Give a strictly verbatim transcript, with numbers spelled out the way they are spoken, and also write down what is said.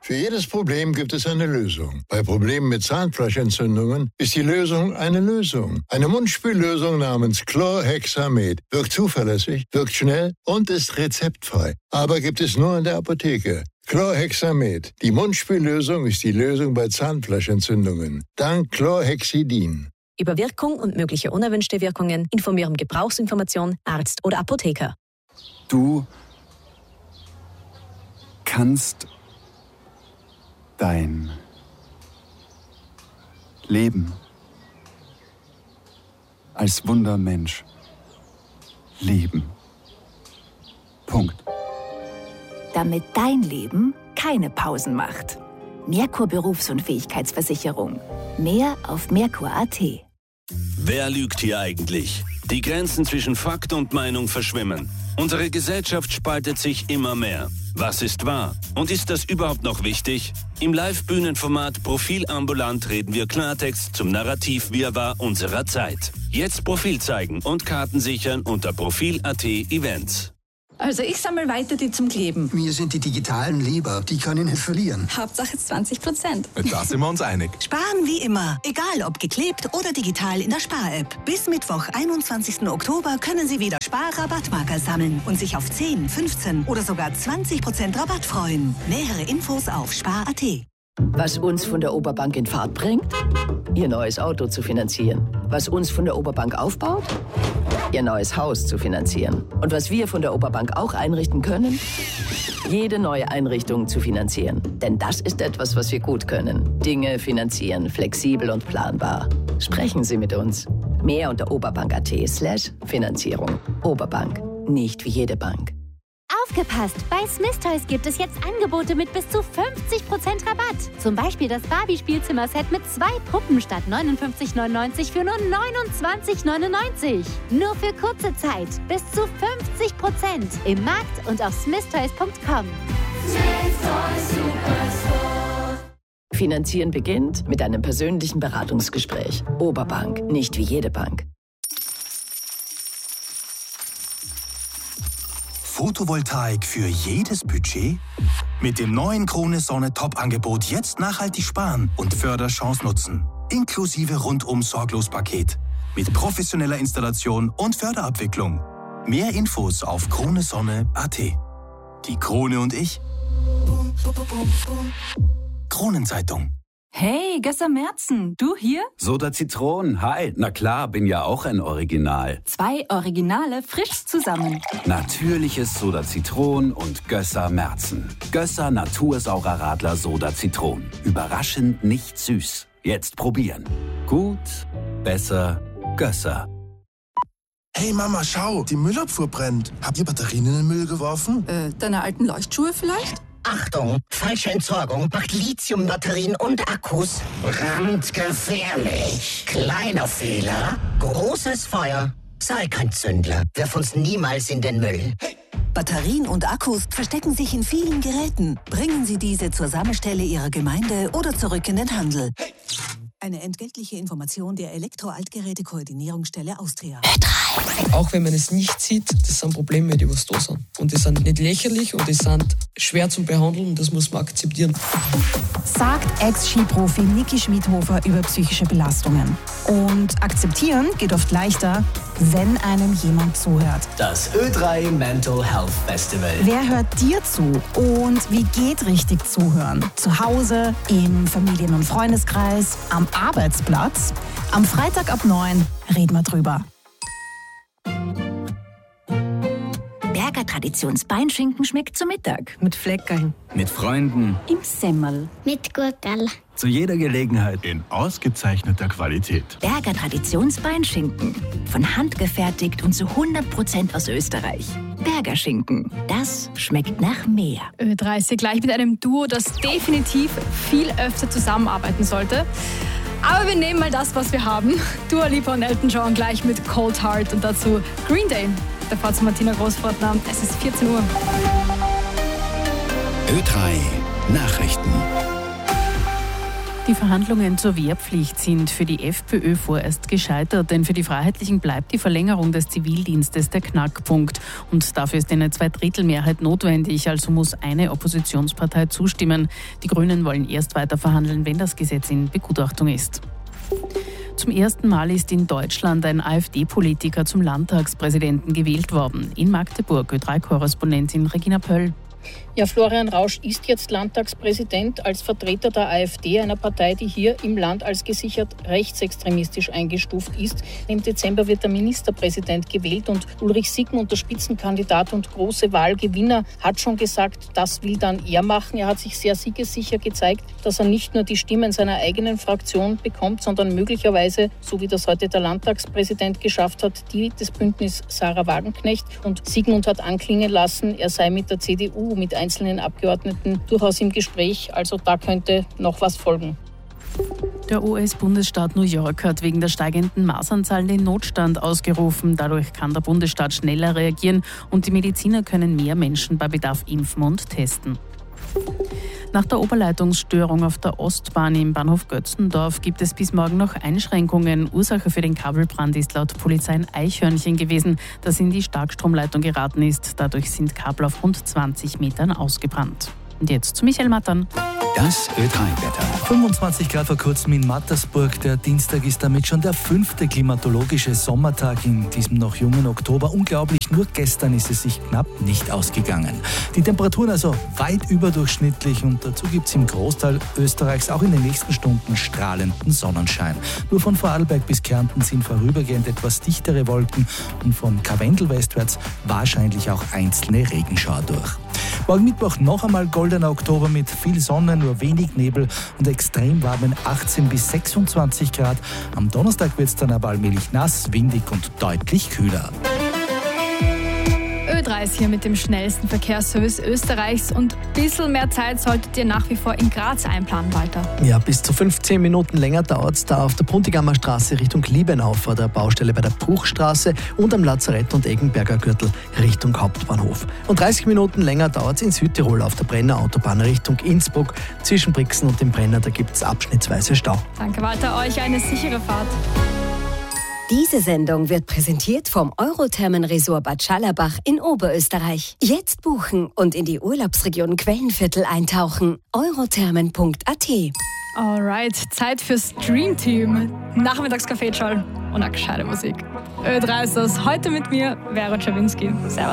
Für jedes Problem gibt es eine Lösung. Bei Problemen mit Zahnfleischentzündungen ist die Lösung eine Lösung. Eine Mundspüllösung namens Chlorhexamed wirkt zuverlässig, wirkt schnell und ist rezeptfrei. Aber gibt es nur in der Apotheke. Chlorhexamed. Die Mundspüllösung ist die Lösung bei Zahnfleischentzündungen. Dank Chlorhexidin. Über Wirkung und mögliche unerwünschte Wirkungen informieren Gebrauchsinformation, Arzt oder Apotheker. Du kannst dein Leben als Wundermensch leben. Punkt. Damit dein Leben keine Pausen macht. Merkur Berufs- und Fähigkeitsversicherung. Mehr auf merkur punkt a t. Wer lügt hier eigentlich? Die Grenzen zwischen Fakt und Meinung verschwimmen. Unsere Gesellschaft spaltet sich immer mehr. Was ist wahr? Und ist das überhaupt noch wichtig? Im Live-Bühnenformat Profil ambulant reden wir Klartext zum Narrativ-Wirrwarr unserer Zeit. Jetzt Profil zeigen und Karten sichern unter profil punkt a t Events. Also ich sammle weiter die zum Kleben. Mir sind die digitalen lieber, die kann ich nicht verlieren. Hauptsache zwanzig Prozent. Da sind wir uns einig. Sparen wie immer, egal ob geklebt oder digital in der Spar-App. Bis Mittwoch, einundzwanzigsten Oktober können Sie wieder Spar-Rabattmarker sammeln und sich auf zehn, fünfzehn oder sogar zwanzig Prozent Rabatt freuen. Nähere Infos auf spar punkt a t. Was uns von der Oberbank in Fahrt bringt? Ihr neues Auto zu finanzieren. Was uns von der Oberbank aufbaut? Ihr neues Haus zu finanzieren. Und was wir von der Oberbank auch einrichten können? Jede neue Einrichtung zu finanzieren. Denn das ist etwas, was wir gut können. Dinge finanzieren, flexibel und planbar. Sprechen Sie mit uns. Mehr unter oberbank punkt a t slash Finanzierung. Oberbank. Nicht wie jede Bank. Aufgepasst! Bei Smith Toys gibt es jetzt Angebote mit bis zu fünfzig Prozent Rabatt. Zum Beispiel das Barbie-Spielzimmer-Set mit zwei Puppen statt neunundfünfzig neunundneunzig für nur neunundzwanzig neunundneunzig. Nur für kurze Zeit. Bis zu fünfzig Prozent im Markt und auf smith toys punkt com. Finanzieren beginnt mit einem persönlichen Beratungsgespräch. Oberbank. Nicht wie jede Bank. Photovoltaik für jedes Budget? Mit dem neuen Krone Sonne Top-Angebot jetzt nachhaltig sparen und Förderchance nutzen. Inklusive Rundum-Sorglos-Paket. Mit professioneller Installation und Förderabwicklung. Mehr Infos auf krone sonne punkt a t. Die Krone und ich. Kronenzeitung. Hey, Gösser Merzen, du hier? Soda Zitron, hi. Na klar, bin ja auch ein Original. Zwei Originale frisch zusammen. Natürliches Soda Zitron und Gösser Merzen. Gösser Natursaurer Radler Soda Zitron. Überraschend nicht süß. Jetzt probieren. Gut, besser, Gösser. Hey Mama, schau, die Müllabfuhr brennt. Habt ihr Batterien in den Müll geworfen? Äh, deine alten Leuchtschuhe vielleicht? Achtung, falsche Entsorgung macht Lithiumbatterien und Akkus brandgefährlich. Kleiner Fehler, großes Feuer. Sei kein Zündler, wirf uns niemals in den Müll. Hey. Batterien und Akkus verstecken sich in vielen Geräten. Bringen Sie diese zur Sammelstelle Ihrer Gemeinde oder zurück in den Handel. Hey. Eine entgeltliche Information der Elektro-Altgeräte-Koordinierungsstelle Austria. Auch wenn man es nicht sieht, das sind Probleme, die was da sind. Und die sind nicht lächerlich und die sind schwer zu behandeln, das muss man akzeptieren. Sagt Ex-Skiprofi Niki Schmidhofer über psychische Belastungen. Und akzeptieren geht oft leichter, wenn einem jemand zuhört. Das Ö drei Mental Health Festival. Wer hört dir zu? Und wie geht richtig zuhören? Zu Hause, im Familien- und Freundeskreis, am Arbeitsplatz? Am Freitag ab neun reden wir drüber. Berger Traditionsbeinschinken schmeckt zu Mittag. Mit Fleckerl. Mit Freunden. Im Semmel. Mit Gurkel. Zu jeder Gelegenheit. In ausgezeichneter Qualität. Berger Traditionsbeinschinken. Von Hand gefertigt und zu hundert Prozent aus Österreich. Berger Schinken. Das schmeckt nach mehr. Ö dreißig gleich mit einem Duo, das definitiv viel öfter zusammenarbeiten sollte. Aber wir nehmen mal das, was wir haben. Dua Lipa und Elton John gleich mit Cold Heart und dazu Green Day. Der Fahrt zu Martina Großfortner. Es ist vierzehn Uhr. Ö drei Nachrichten. Die Verhandlungen zur Wehrpflicht sind für die FPÖ vorerst gescheitert, denn für die Freiheitlichen bleibt die Verlängerung des Zivildienstes der Knackpunkt. Und dafür ist eine Zweidrittelmehrheit notwendig, also muss eine Oppositionspartei zustimmen. Die Grünen wollen erst weiter verhandeln, wenn das Gesetz in Begutachtung ist. Zum ersten Mal ist in Deutschland ein AfD-Politiker zum Landtagspräsidenten gewählt worden. In Magdeburg, Ö drei Korrespondentin Regina Pöll. Ja, Florian Rausch ist jetzt Landtagspräsident als Vertreter der AfD, einer Partei, die hier im Land als gesichert rechtsextremistisch eingestuft ist. Im Dezember wird der Ministerpräsident gewählt und Ulrich Siegmund, der Spitzenkandidat und große Wahlgewinner, hat schon gesagt, das will dann er machen. Er hat sich sehr siegessicher gezeigt, dass er nicht nur die Stimmen seiner eigenen Fraktion bekommt, sondern möglicherweise, so wie das heute der Landtagspräsident geschafft hat, die des Bündnis Sarah Wagenknecht. Und Siegmund hat anklingen lassen, er sei mit der C D U, mit einzelnen Abgeordneten durchaus im Gespräch. Also da könnte noch was folgen. Der U S-Bundesstaat New York hat wegen der steigenden Maßanzahlen den Notstand ausgerufen. Dadurch kann der Bundesstaat schneller reagieren und die Mediziner können mehr Menschen bei Bedarf impfen und testen. Nach der Oberleitungsstörung auf der Ostbahn im Bahnhof Götzendorf gibt es bis morgen noch Einschränkungen. Ursache für den Kabelbrand ist laut Polizei ein Eichhörnchen gewesen, das in die Starkstromleitung geraten ist. Dadurch sind Kabel auf rund zwanzig Metern ausgebrannt. Und jetzt zu Michael Mattern. Das Ö drei Wetter. fünfundzwanzig Grad vor kurzem in Mattersburg. Der Dienstag ist damit schon der fünfte klimatologische Sommertag in diesem noch jungen Oktober. Unglaublich, nur gestern ist es sich knapp nicht ausgegangen. Die Temperaturen also weit überdurchschnittlich und dazu gibt es im Großteil Österreichs auch in den nächsten Stunden strahlenden Sonnenschein. Nur von Vorarlberg bis Kärnten sind vorübergehend etwas dichtere Wolken und von Karwendel westwärts wahrscheinlich auch einzelne Regenschauer durch. Morgen Mittwoch noch einmal goldener Oktober mit viel Sonne, nur wenig Nebel und extrem warmen achtzehn bis sechsundzwanzig Grad. Am Donnerstag wird es dann aber allmählich nass, windig und deutlich kühler. Ö drei ist hier mit dem schnellsten Verkehrsservice Österreichs und ein bisschen mehr Zeit solltet ihr nach wie vor in Graz einplanen, Walter. Ja, bis zu fünfzehn Minuten länger dauert es da auf der Puntigammer Straße Richtung Liebenau vor der Baustelle bei der Bruchstraße und am Lazarett- und Eggenberger Gürtel Richtung Hauptbahnhof. Und dreißig Minuten länger dauert es in Südtirol auf der Brenner Autobahn Richtung Innsbruck. Zwischen Brixen und dem Brenner, da gibt es abschnittsweise Stau. Danke, Walter. Euch eine sichere Fahrt. Diese Sendung wird präsentiert vom Eurothermen-Resort Bad Schallerbach in Oberösterreich. Jetzt buchen und in die Urlaubsregion Quellenviertel eintauchen. eurothermen punkt a t. Alright, Zeit fürs Dream Team. Nachmittagskaffee-Schall und eine gescheite Musik. Ö drei ist das. Heute mit mir, Vera Czerwinski. Servus.